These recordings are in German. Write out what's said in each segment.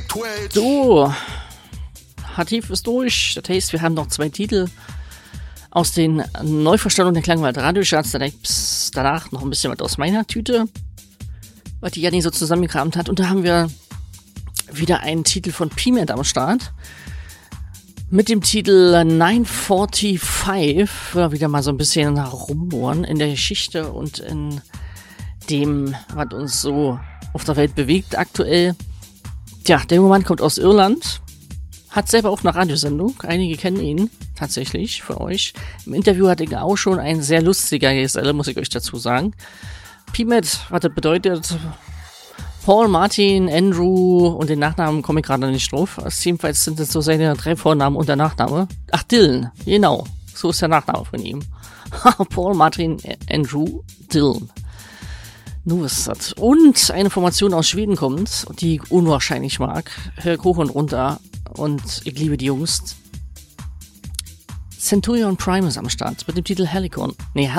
So, Hatif ist durch. Das heißt, wir haben noch 2 Titel aus den Neuverstellungen der Klangwald Radiocharts. Danach noch ein bisschen was aus meiner Tüte, was die Janni so zusammengekramt hat. Und da haben wir wieder einen Titel von P-Ment am Start. Mit dem Titel 945 wieder mal so ein bisschen rumbohren in der Geschichte und in dem, was uns so auf der Welt bewegt aktuell. Tja, der junge Mann kommt aus Irland, hat selber auch eine Radiosendung. Einige kennen ihn tatsächlich für euch. Im Interview hat er auch schon ein sehr lustiger Geselle, muss ich euch dazu sagen. P-Ment, was das bedeutet, Paul, Martin, Andrew und den Nachnamen komme ich gerade nicht drauf. Jedenfalls sind es so seine 3 Vornamen und der Nachname. Ach, Dylan, genau. So ist der Nachname von ihm. Paul, Martin, Andrew, Dylan. Nur ist das. Und eine Formation aus Schweden kommt, die ich unwahrscheinlich mag. Hör hoch und runter. Und ich liebe die Jungs. Centurion Prime ist am Start mit dem Titel Halcyon.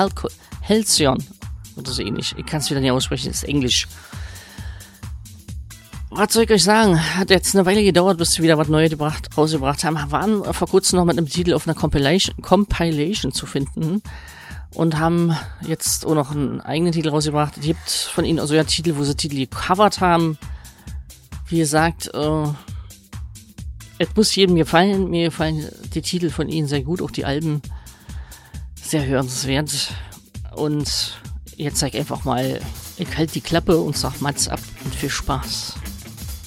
Oder so ähnlich. Ich kann es wieder nicht aussprechen, das ist Englisch. Was soll ich euch sagen? Hat jetzt eine Weile gedauert, bis sie wieder was Neues rausgebracht haben. Waren vor kurzem noch mit einem Titel auf einer Compilation zu finden. Und haben jetzt auch noch einen eigenen Titel rausgebracht. Es gibt von ihnen also ja Titel, wo sie Titel gecovert haben. Wie gesagt, es muss jedem gefallen. Mir gefallen die Titel von ihnen sehr gut, auch die Alben. Sehr hörenswert. Und jetzt zeig einfach mal, ich halte die Klappe und sag Mats ab und viel Spaß.